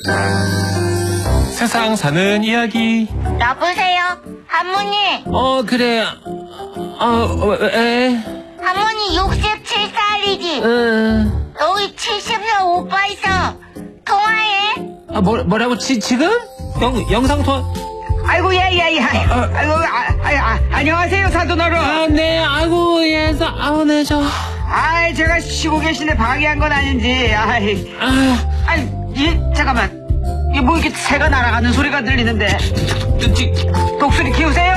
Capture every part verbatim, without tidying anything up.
세상 사는 이야기. 여보세요? 할머니. 어, 그래. 어, 에? 할머니 육십칠 살이지? 응. 여기 칠십 살 오빠 있어. 통화해? 아, 뭐, 뭐라고, 지, 지금? 영, 영상통화? 아이고, 예, 예, 예. 아이고, 아, 아, 아, 안녕하세요, 사돈어른. 아, 네, 아이고, 예, 사, 아우, 네, 저. 아이, 제가 쉬고 계신데 방해한 건 아닌지. 아이, 아, 아이, 이, 잠깐만. 이게 뭐 이렇게 새가 날아가는 소리가 들리는데. 독수리 키우세요?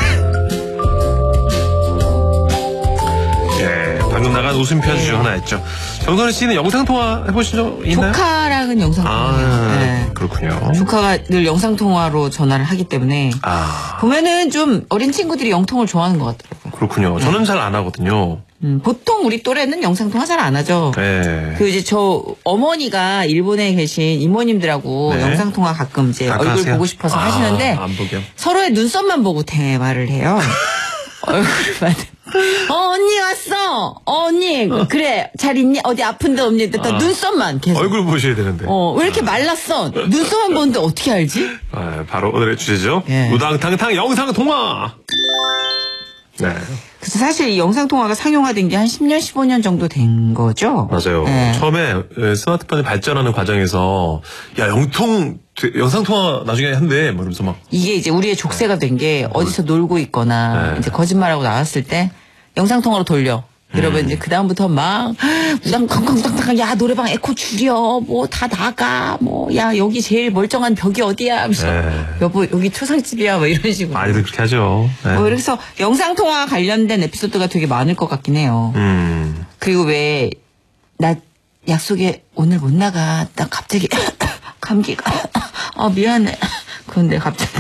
예, 방금 나간 웃음 편지 중 하나였죠. 정선우 씨는 영상통화 해보신 적 있나요? 조카랑은 영상통화해요. 아, 네. 그렇군요. 조카가 늘 영상통화로 전화를 하기 때문에 아, 보면은 좀 어린 친구들이 영통을 좋아하는 것 같더라고요. 그렇군요. 저는 잘 안 하거든요. 음, 보통 우리 또래는 영상통화 잘 안 하죠. 네. 그 이제 저 어머니가 일본에 계신 이모님들하고 네. 영상통화 가끔 이제 가끔 얼굴 하세요? 보고 싶어서 아, 하시는데 안 보게요. 서로의 눈썹만 보고 대화를 해요. 얼굴만. 어, 언니 왔어. 어, 언니. 그래. 잘 있니? 어디 아픈 데 없니? 다 아. 눈썹만 계속. 얼굴 보셔야 되는데. 어, 왜 이렇게 말랐어? 눈썹만 보는데 어떻게 알지? 아, 바로 오늘의 주제죠. 예. 우당탕탕 영상통화. 네. 그래서 사실 이 영상통화가 상용화된 게 한 십 년, 십오 년 정도 된 거죠. 맞아요. 네. 처음에 스마트폰이 발전하는 과정에서 야 영통 영상통화 나중에 한대 뭐 이러면서 막 이게 이제 우리의 족쇄가 된 게 어디서 놀고 있거나 네. 이제 거짓말하고 나왔을 때 영상통화로 돌려. 그러면 음. 이제 그다음부터 막 우당 쾅쾅쾅쾅 야 노래방 에코 줄여 뭐 다 나가 뭐 야 여기 제일 멀쩡한 벽이 어디야 하면서 네. 여보 여기 초상집이야 뭐 이런 식으로. 많이들 그렇게 하죠. 네. 뭐 그래서 영상통화 관련된 에피소드가 되게 많을 것 같긴 해요. 음. 그리고 왜 나 약속에 오늘 못 나가. 나 갑자기 감기가 아 미안해. 그런데 갑자기